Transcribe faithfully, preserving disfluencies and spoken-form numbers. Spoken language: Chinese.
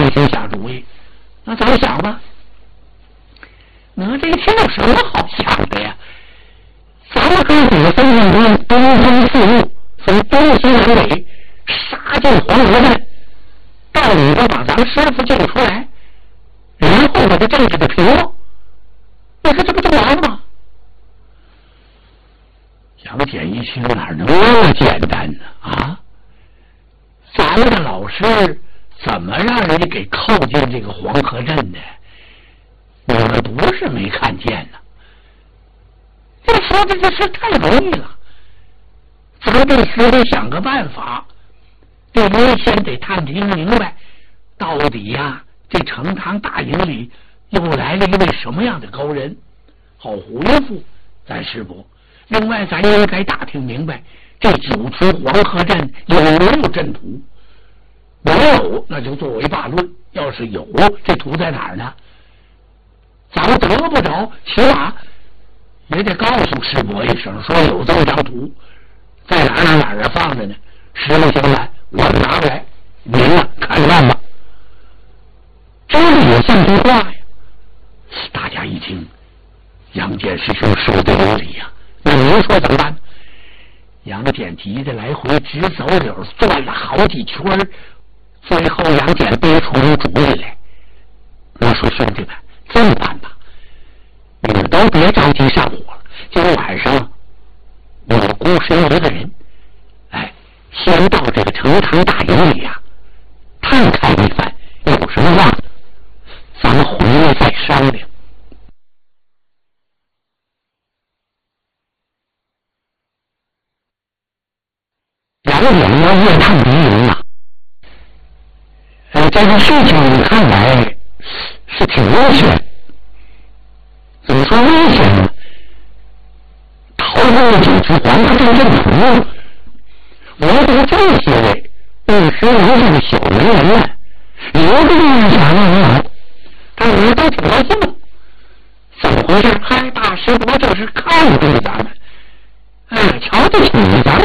重新想主意。那咱们想吧，那这天有什么好想的呀？咱们哥几个分分钟东征四路，从东西南北杀进黄河镇，到里头把咱们师傅救出来，然后把这政治给平了，你看这不就完了吗？杨戬一听，哪能那么简单呢？啊，咱们的老师怎么让人家给扣进这个黄河镇的？你们不是没看见呢？这说的这事太容易了，咱这师得想个办法。第一，先得探听明白，到底呀、啊，这成堂大营里又来了一位什么样的高人，好回复咱师伯。另外，咱应该打听明白，这九族黄河镇有没有阵图？没有，那就作为罢论；要是有，这图在哪儿呢？咱们得不着，起码也得告诉师伯一声，说有这么张图，在哪儿哪儿哪儿放着呢？实不相瞒，我拿过来，您呢看看吧。这也像句话呀！大家一听，杨戬师兄说的有理呀、啊。那您说怎么办？杨戬急着来回直走柳，转了好几圈，最后杨戬憋出一主意来。我说兄弟们，这么办吧，你们都别着急上火了。今天晚上我孤身一个人，哎，先到这个成堂大营里啊，探看一番，有什么话，咱们回来再商量。杨戬要夜探敌营啊，呃，这个事情看来是挺危险。怎么说危险呢？逃过九族黄河镇阵图，唯独这些位不识文字的小人人们，有个意想不到，但我们都挺高兴。怎么回事？嗨，大师伯这是看中咱